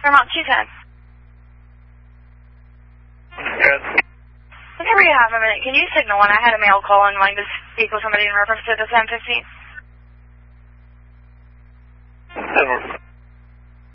Vermont 210. Yes. Whenever you have a minute, can you signal when I had a male call and wanting to speak with somebody in reference to the 1015?